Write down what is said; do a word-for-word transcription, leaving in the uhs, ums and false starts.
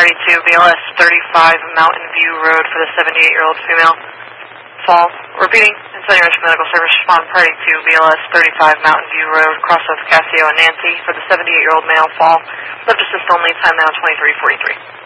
party to B L S thirty-five Mountain View Road for the seventy-eight-year-old female. Fall. Repeating, Inside Rescue Medical Service, respond party to B L S thirty-five Mountain View Road, cross of Casio and Nancy for the seventy-eight-year-old male. Fall. Left assist only, time now twenty-three forty-three.